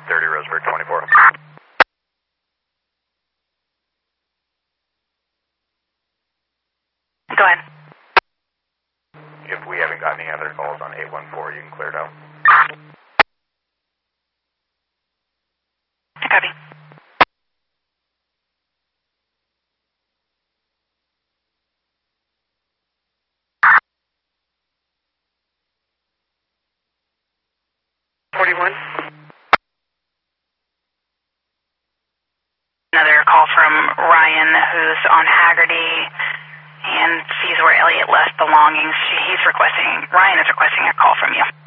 30 Roseburg 24. Go ahead. If we haven't got any other calls on 814, you can clear it out. Copy. Another call from Ryan, who's on Haggerty and sees where Elliot left belongings. Ryan is requesting a call from you.